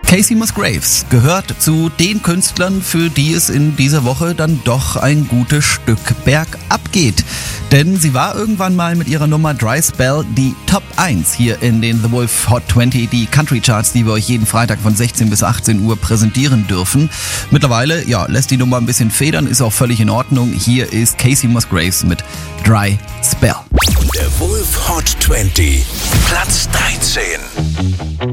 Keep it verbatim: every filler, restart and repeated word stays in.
Kacey Musgraves gehört zu den Künstlern, für die es in dieser Woche dann doch ein gutes Stück bergab geht. Denn sie war irgendwann mal mit ihrer Nummer Dry Spell die Top eins hier in den The Wolf Hot zwanzig, die Country Charts, die wir euch jeden Freitag von sechzehn bis achtzehn Uhr präsentieren dürfen. Mittlerweile, ja, lässt die Nummer ein bisschen federn, ist auch völlig in Ordnung. Hier ist Kacey Musgraves mit Dry Spell. The Wolf Hot zwanzig, Platz dreizehn.